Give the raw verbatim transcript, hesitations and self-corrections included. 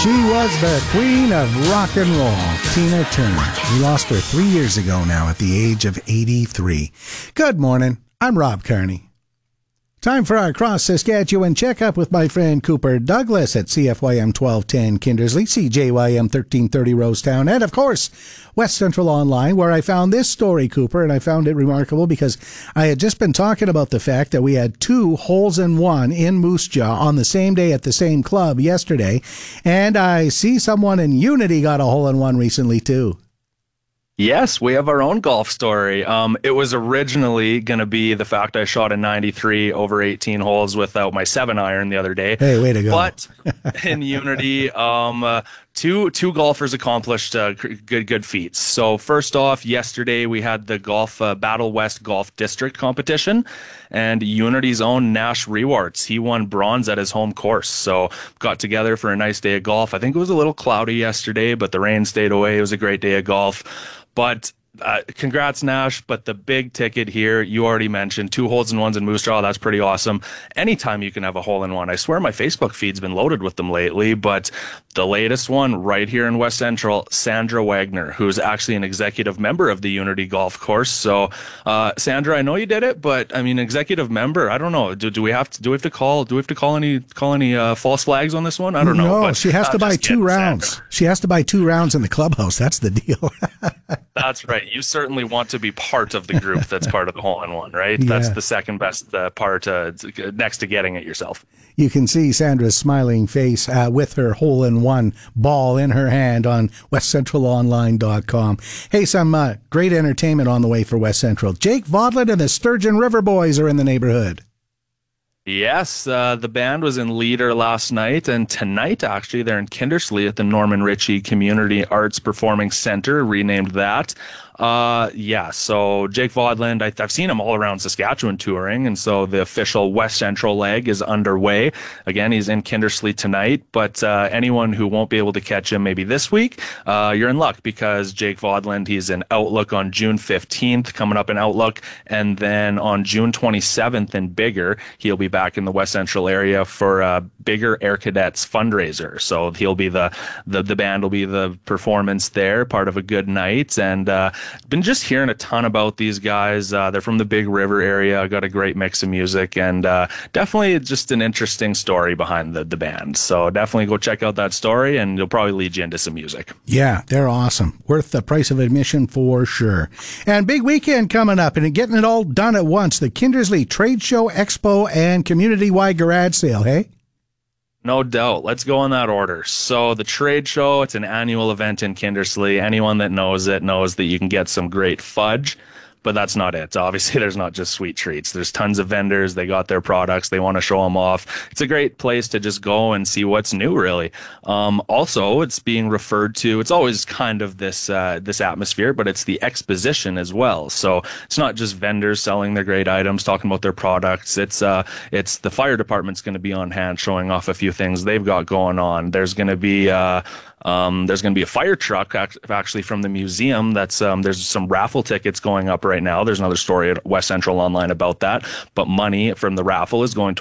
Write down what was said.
She was the queen of rock and roll, Tina Turner. We lost her three years ago now at the age of eighty-three. Good morning. I'm Rob Kearney. Time for our Cross Saskatchewan checkup with my friend Cooper Douglas at C F Y M twelve ten Kindersley, C J Y M thirteen thirty Rosetown, and of course, West Central Online, where I found this story, Cooper, and I found it remarkable because I had just been talking about the fact that we had two holes in one in Moose Jaw on the same day at the same club yesterday, and I see someone in Unity got a hole in one recently too. Yes, we have our own golf story. Um, it was originally going to be the fact I shot a ninety-three over eighteen holes without my seven iron the other day. Hey, way to go. But in Unity, um, uh, two two golfers accomplished uh, good good feats. So first off, yesterday we had the golf uh, Battle West Golf District competition, and Unity's own Nash Rewards. He won bronze at his home course. So got together for a nice day of golf. I think it was a little cloudy yesterday, but the rain stayed away. It was a great day of golf. But uh, congrats, Nash. But the big ticket here, you already mentioned, two holes in ones in Moose Jaw. That's pretty awesome. Anytime you can have a hole in one. I swear my Facebook feed's been loaded with them lately. But the latest one right here in West Central, Sandra Wagner, who's actually an executive member of the Unity Golf Course. So, uh, Sandra, I know you did it, but I mean, executive member. I don't know. Do, do we have to? Do we have to call? Do we have to call any call any uh, false flags on this one? I don't know. No, but, she has uh, to buy two kidding, rounds. Sandra. She has to buy two rounds in the clubhouse. That's the deal. That's right. You certainly want to be part of the group that's part of the hole-in-one, right? Yeah. That's the second best uh, part uh, next to getting it yourself. You can see Sandra's smiling face uh, with her hole-in-one ball in her hand on west central online dot com. Hey, some uh, great entertainment on the way for West Central. Jake Vodland and the Sturgeon River Boys are in the neighborhood. Yes, uh, the band was in Leader last night, and tonight, actually, they're in Kindersley at the Norman Ritchie Community Arts Performing Center, renamed that. Uh, yeah, so Jake Vodland, I, I've seen him all around Saskatchewan touring, and so the official West Central leg is underway. Again, he's in Kindersley tonight, but uh, anyone who won't be able to catch him maybe this week, uh, you're in luck, because Jake Vodland, he's in Outlook on June fifteenth, coming up in Outlook, and then on June twenty-seventh in Bigger, he'll be back in the West Central area for uh, Bigger Air Cadets fundraiser. So he'll be the, the, the band will be the performance there, part of a good night, and uh, been just hearing a ton about these guys. Uh, they're from the Big River area, got a great mix of music, and uh, definitely just an interesting story behind the, the band. So definitely go check out that story, and it'll probably lead you into some music. Yeah, they're awesome. Worth the price of admission for sure. And big weekend coming up, and getting it all done at once. The Kindersley Trade Show, Expo, and community-wide garage sale, hey? No doubt. Let's go in that order. So the trade show, it's an annual event in Kindersley. Anyone that knows it knows that you can get some great fudge, but that's not it. Obviously, there's not just sweet treats. There's tons of vendors. They got their products. They want to show them off. It's a great place to just go and see what's new, really. Um, also, it's being referred to, it's always kind of this uh, this atmosphere, but it's the exposition as well. So it's not just vendors selling their great items, talking about their products. It's uh, it's the fire department's going to be on hand showing off a few things they've got going on. There's going to be... Uh, Um, there's going to be a fire truck actually from the museum. That's um, there's some raffle tickets going up right now. There's another story at West Central Online about that. But money from the raffle is going